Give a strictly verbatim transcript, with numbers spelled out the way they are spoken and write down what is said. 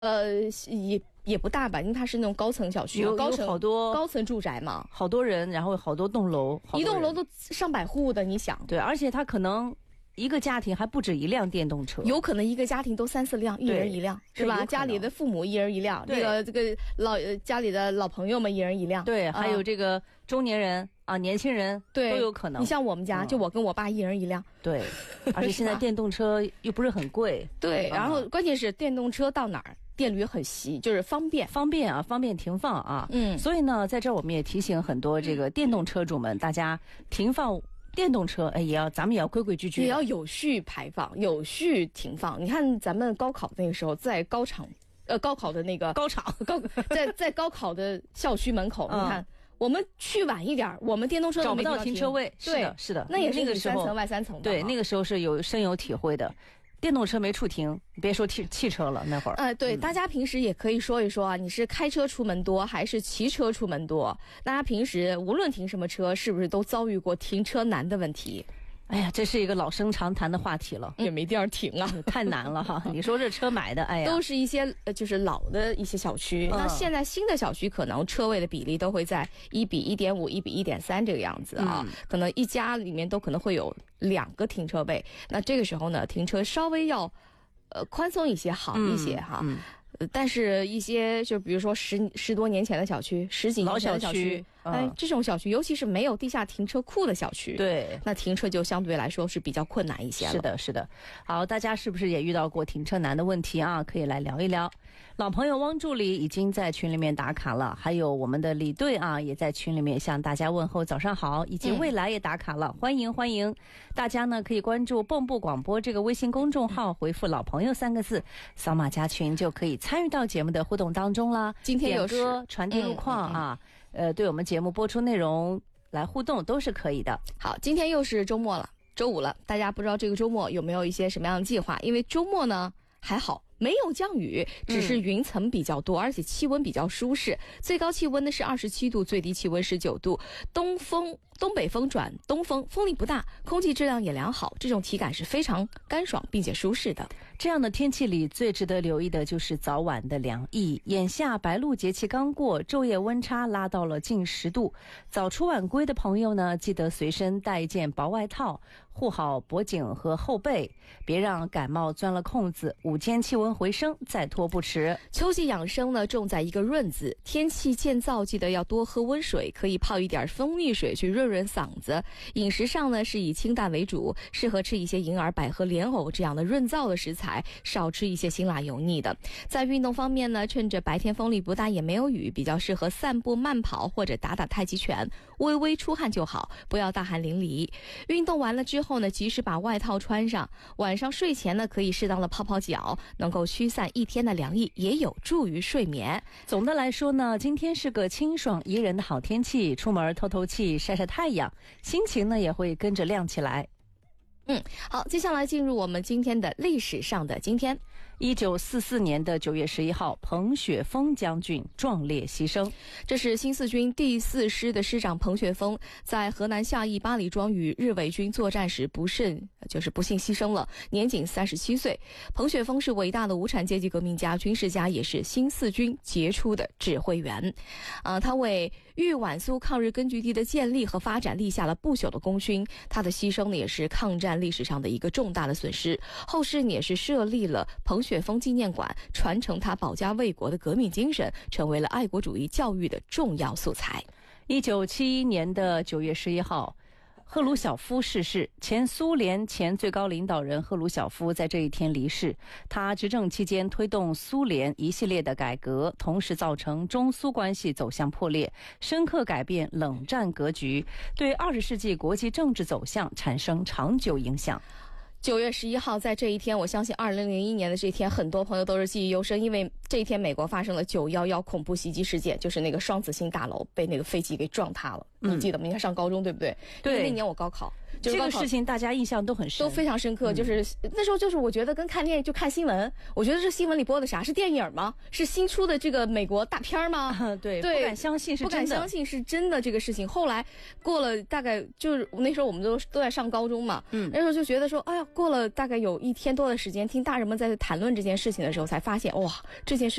呃，也也不大吧，因为它是那种高层小区， 有高层有好多高层住宅嘛， 好多人，然后好多栋楼，好多人一栋楼都上百户的，你想？ 对，而且它可能一个家庭还不止一辆电动车， 有可能一个家庭都三四辆，一人一辆，是吧？家里的父母一人一辆，这个这个老家里的老朋友们一人一辆， 对，还有这个中年人。啊，年轻人都有可能。 你像我们家，嗯、就我跟我爸一人一辆。 对，而且现在电动车又不是很贵。 对，然后关键是电动车到哪儿电驴很稀，就是方便， 方便啊，方便停放啊。嗯，所以呢，在这儿我们也提醒很多这个电动车主们，大家停放电动车，哎，也要咱们也要规规矩矩， 也要有序排放，有序停放。你看咱们高考那个时候，在高场，呃，高考的那个高场高，在在高考的校区门口，嗯、你看。我们去晚一点，我们电动车找不到停车位，是的，是的， 那也是里三层外三层的。 对，那个时候是有深有体会的。电动车没处停，别说汽汽车了，那会儿。 呃，对、嗯，大家平时也可以说一说啊，你是开车出门多还是骑车出门多？大家平时无论停什么车，是不是都遭遇过停车难的问题？ 哎呀，这是一个老生常谈的话题了， 也没地儿停啊， 太难了哈！你说这车买的，哎呀， 都是一些呃，就是老的一些小区。嗯、那现在新的小区可能车位的比例都会在一比一点五、一比一点三这个样子啊、嗯，可能一家里面都可能会有两个停车位。那这个时候呢，停车稍微要呃宽松一些，好一些哈。嗯嗯但是，一些就比如说十十多年前的小区，十几年前的小区， 嗯、 哎，这种小区，尤其是没有地下停车库的小区， 对， 那停车就相对来说是比较困难一些了。 是的，是的。好，大家是不是也遇到过停车难的问题啊？可以来聊一聊。老朋友汪助理已经在群里面打卡了，还有我们的李队啊，也在群里面向大家问候早上好，以及未来也打卡了，嗯、欢迎欢迎。大家呢可以关注蚌埠广播这个微信公众号，回复老朋友三个字，扫码加群就可以参与到节目的互动当中啦。 今天有歌传递路况啊、嗯嗯，呃，对我们节目播出内容来互动都是可以的。 好，今天又是周末了，周五了，大家不知道这个周末有没有一些什么样的计划？因为周末呢还好。没有降雨，只是云层比较多、嗯、而且气温比较舒适，最高气温呢是二十七度，最低气温十九度，东风东北风转东风，风力不大，空气质量也良好，这种体感是非常干爽并且舒适的。 这样的天气里最值得留意的就是早晚的凉意。眼下白露节气刚过，昼夜温差拉到了近十度，早出晚归的朋友呢，记得随身带一件薄外套，护好脖颈和后背，别让感冒钻了空子。午间气温回升，再拖不迟。 秋季养生呢，重在一个润字。天气渐燥，记得要多喝温水，可以泡一点蜂蜜水去润润嗓子。饮食上呢，是以清淡为主，适合吃一些银耳、百合、莲藕这样的润燥的食材，少吃一些辛辣油腻的。在运动方面呢，趁着白天风力不大也没有雨，比较适合散步、慢跑或者打打太极拳，微微出汗就好，不要大汗淋漓。运动完了之后呢，及时把外套穿上，晚上睡前呢，可以适当的泡泡脚，能够驱散一天的凉意，也有助于睡眠。 总的来说呢，今天是个清爽宜人的好天气，出门透透气，晒晒太阳，心情呢也会跟着亮起来。 嗯，好，接下来进入我们今天的历史上的今天。 一九四四年的九月十一号，彭雪枫将军壮烈牺牲。 这是新四军第四师的师长彭雪枫在河南夏邑八里庄与日伪军作战时不慎，就是不幸牺牲了，年仅三十七岁。彭雪枫是伟大的无产阶级革命家、军事家，也是新四军杰出的指挥员。啊、呃，他为豫皖苏抗日根据地的建立和发展立下了不朽的功勋。他的牺牲呢，也是抗战历史上的一个重大的损失。后世呢，也是设立了彭雪枫纪念馆，传承他保家卫国的革命精神，成为了爱国主义教育的重要素材。 一九七一年的九月十一号，赫鲁晓夫逝世。前苏联前最高领导人赫鲁晓夫在这一天离世。他执政期间推动苏联一系列的改革，同时造成中苏关系走向破裂，深刻改变冷战格局，对二十世纪国际政治走向产生长久影响。 九月十一号，在这一天，我相信二零零一年的这一天，很多朋友都是记忆犹深，因为这一天美国发生了九一一恐怖袭击事件，就是那个双子星大楼被那个飞机给撞塌了。你记得吗？你还上高中对不对？ 对， 因为那年我高考， 就是高考这个事情大家印象都很深， 都非常深刻。嗯、就是那时候，就是我觉得跟看电影就看新闻，我觉得这新闻里播的啥是电影吗？是新出的这个美国大片吗？ 啊、对, 对，不敢相信是真的， 不敢相信是真的这个事情。后来过了大概就是那时候我们都都在上高中嘛，嗯，那时候就觉得说，哎呀， 过了大概有一天多的时间，听大人们在谈论这件事情的时候，才发现哇，这件事